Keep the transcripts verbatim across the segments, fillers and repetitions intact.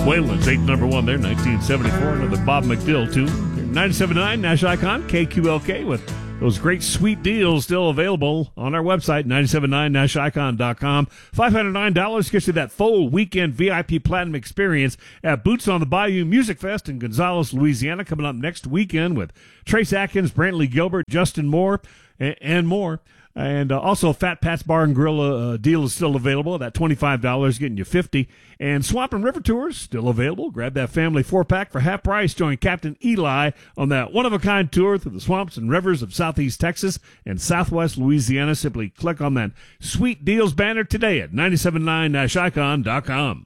Waylon's eighth number one there, nineteen seventy-four. Another Bob McDill tune. ninety-seven point nine Nash Icon, K Q L K, with those great sweet deals still available on our website, ninety-seven point nine nash icon dot com. five hundred nine dollars gets you that full weekend V I P Platinum experience at Boots on the Bayou Music Fest in Gonzales, Louisiana, coming up next weekend with Trace Atkins, Brantley Gilbert, Justin Moore, and, and more. And uh, also, Fat Pat's Bar and Grill uh, deal is still available. That twenty-five dollars getting you fifty dollars. And Swamp and River Tours still available. Grab that family four-pack for half price. Join Captain Eli on that one-of-a-kind tour through the swamps and rivers of Southeast Texas and Southwest Louisiana. Simply click on that Sweet Deals banner today at ninety-seven point nine nash icon dot com.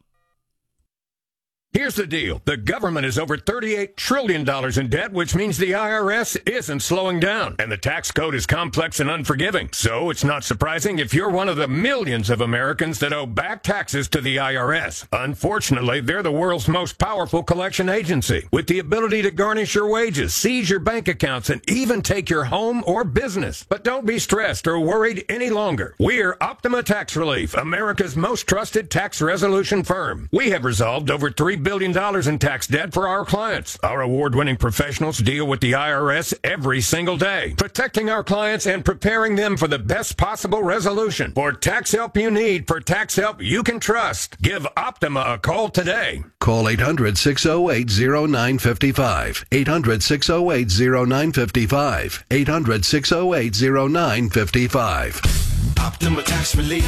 Here's the deal. The government is over thirty-eight trillion dollars in debt, which means the I R S isn't slowing down. And the tax code is complex and unforgiving. So it's not surprising if you're one of the millions of Americans that owe back taxes to the I R S. Unfortunately, they're the world's most powerful collection agency, with the ability to garnish your wages, seize your bank accounts, and even take your home or business. But don't be stressed or worried any longer. We're Optima Tax Relief, America's most trusted tax resolution firm. We have resolved over three billion dollars in tax debt for our clients. Our award-winning professionals deal with the I R S every single day, protecting our clients and preparing them for the best possible resolution. For tax help you need, for tax help you can trust, give Optima a call today. Call eight hundred, six oh eight, oh nine five five. eight hundred, six oh eight, oh nine five five. eight hundred, six oh eight, oh nine five five. Optima Tax Relief.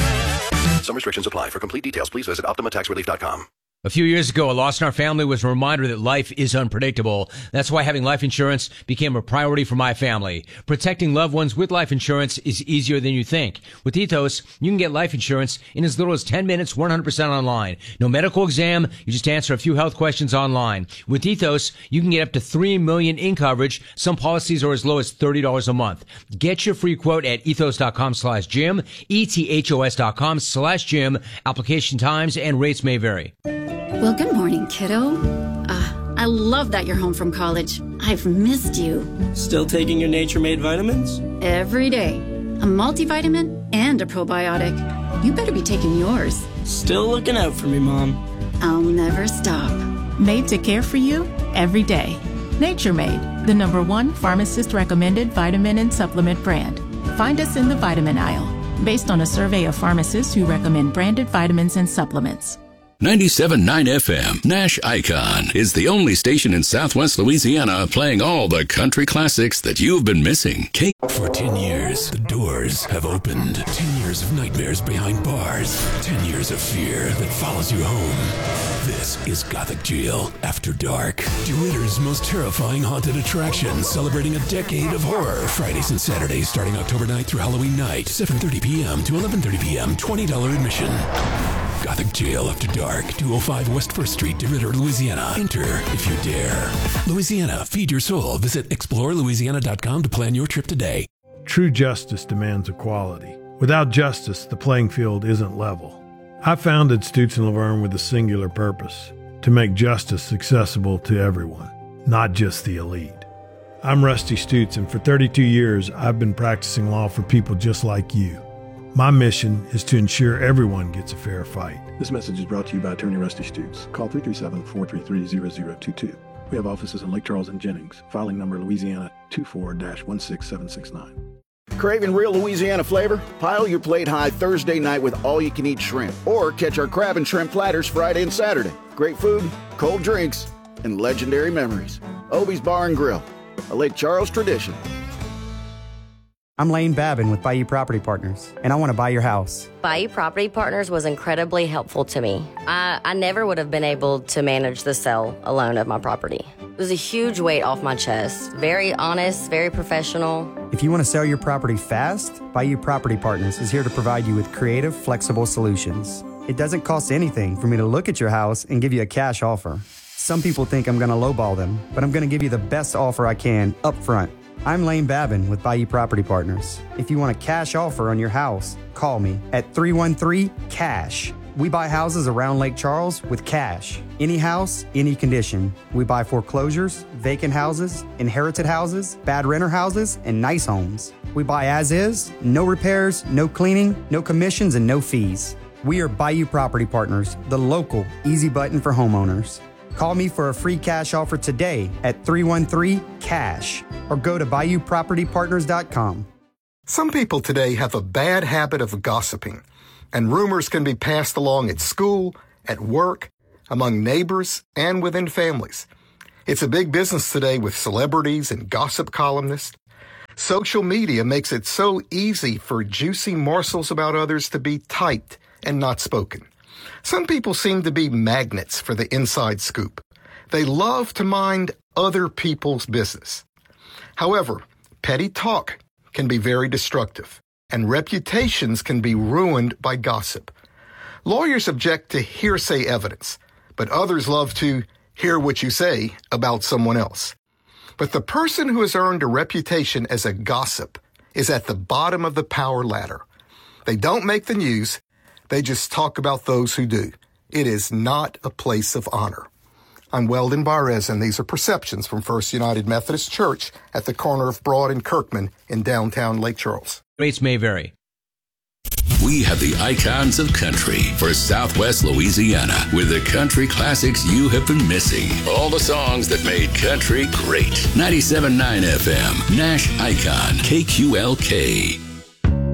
Some restrictions apply. For complete details, please visit optima tax relief dot com. A few years ago, a loss in our family was a reminder that life is unpredictable. That's why having life insurance became a priority for my family. Protecting loved ones with life insurance is easier than you think. With Ethos, you can get life insurance in as little as ten minutes, one hundred percent online. No medical exam, you just answer a few health questions online. With Ethos, you can get up to three million dollars in coverage. Some policies are as low as thirty dollars a month. Get your free quote at ethos.com slash Jim, ethos.com slash Jim. Application times and rates may vary. Well, good morning, kiddo. Uh, I love that you're home from college. I've missed you. Still taking your Nature-Made vitamins? Every day. A multivitamin and a probiotic. You better be taking yours. Still looking out for me, Mom. I'll never stop. Made to care for you every day. Nature-Made, the number one pharmacist-recommended vitamin and supplement brand. Find us in the vitamin aisle, based on a survey of pharmacists who recommend branded vitamins and supplements. ninety-seven point nine F M, Nash Icon, is the only station in Southwest Louisiana playing all the country classics that you've been missing. K- For ten years, the doors have opened. Ten years of nightmares behind bars. Ten years of fear that follows you home. This is Gothic Jail After Dark. DeRidder's most terrifying haunted attraction, celebrating a decade of horror. Fridays and Saturdays starting October ninth through Halloween night, seven thirty p.m. to eleven thirty p.m., twenty dollars admission. Gothic Jail After Dark, two oh five West First Street, DeRidder, Louisiana. Enter if you dare. Louisiana, feed your soul. Visit explore louisiana dot com to plan your trip today. True justice demands equality. Without justice, the playing field isn't level. I founded Stutz and Laverne with a singular purpose: to make justice accessible to everyone, not just the elite. I'm Rusty Stutz, and for thirty-two years, I've been practicing law for people just like you. My mission is to ensure everyone gets a fair fight. This message is brought to you by Attorney Rusty Stutz. Call three three seven, four three three, zero zero two two. We have offices in Lake Charles and Jennings. Filing number Louisiana two four dash one six seven six nine. Craving real Louisiana flavor? Pile your plate high Thursday night with all-you-can-eat shrimp. Or catch our crab and shrimp platters Friday and Saturday. Great food, cold drinks, and legendary memories. Obie's Bar and Grill, a Lake Charles tradition. I'm Lane Babin with Bayou Property Partners, and I want to buy your house. Bayou Property Partners was incredibly helpful to me. I, I never would have been able to manage the sale alone of my property. It was a huge weight off my chest. Very honest, very professional. If you want to sell your property fast, Bayou Property Partners is here to provide you with creative, flexible solutions. It doesn't cost anything for me to look at your house and give you a cash offer. Some people think I'm going to lowball them, but I'm going to give you the best offer I can up front. I'm Lane Babin with Bayou Property Partners. If you want a cash offer on your house, call me at three one three, CASH. We buy houses around Lake Charles with cash. Any house, any condition. We buy foreclosures, vacant houses, inherited houses, bad renter houses, and nice homes. We buy as is, no repairs, no cleaning, no commissions, and no fees. We are Bayou Property Partners, the local easy button for homeowners. Call me for a free cash offer today at three one three, C A S H or go to bayou property partners dot com. Some people today have a bad habit of gossiping, and rumors can be passed along at school, at work, among neighbors, and within families. It's a big business today with celebrities and gossip columnists. Social media makes it so easy for juicy morsels about others to be typed and not spoken. Some people seem to be magnets for the inside scoop. They love to mind other people's business. However, petty talk can be very destructive, and reputations can be ruined by gossip. Lawyers object to hearsay evidence, but others love to hear what you say about someone else. But the person who has earned a reputation as a gossip is at the bottom of the power ladder. They don't make the news. They just talk about those who do. It is not a place of honor. I'm Weldon Barres, and these are Perceptions from First United Methodist Church at the corner of Broad and Kirkman in downtown Lake Charles. Rates may vary. We have the icons of country for Southwest Louisiana with the country classics you have been missing. All the songs that made country great. ninety-seven point nine F M, Nash Icon, K Q L K.